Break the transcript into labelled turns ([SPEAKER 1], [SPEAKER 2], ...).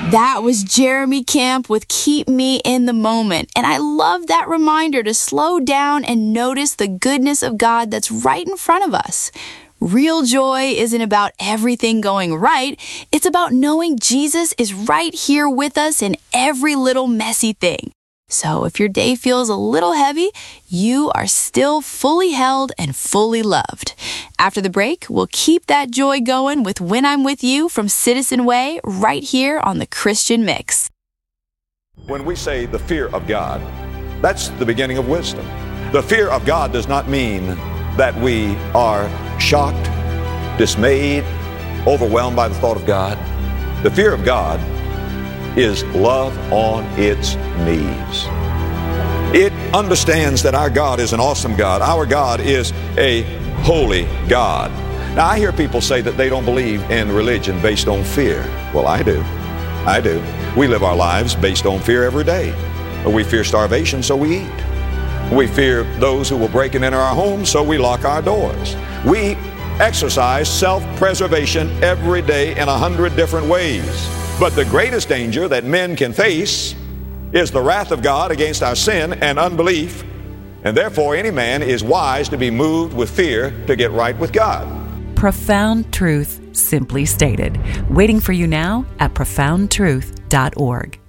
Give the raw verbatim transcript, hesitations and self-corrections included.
[SPEAKER 1] That was Jeremy Camp with Keep Me in the Moment. And I love that reminder to slow down and notice the goodness of God that's right in front of us. Real joy isn't about everything going right. It's about knowing Jesus is right here with us in every little messy thing. So if your day feels a little heavy, you are still fully held and fully loved. After the break, we'll keep that joy going with When I'm With You from Citizen Way right here on the Christian Mix.
[SPEAKER 2] When we say the fear of God, that's the beginning of wisdom. The fear of God does not mean that we are shocked, dismayed, overwhelmed by the thought of God. The fear of God is love on its knees. It understands that our God is an awesome God. Our God is a holy God. Now, I hear people say that they don't believe in religion based on fear. Well, I do. I do. We live our lives based on fear every day. We fear starvation, so we eat. We fear those who will break and enter our homes, so we lock our doors. We exercise self-preservation every day in a hundred different ways. But the greatest danger that men can face is the wrath of God against our sin and unbelief, and therefore any man is wise to be moved with fear to get right with God.
[SPEAKER 3] Profound truth, simply stated. Waiting for you now at profound truth dot org.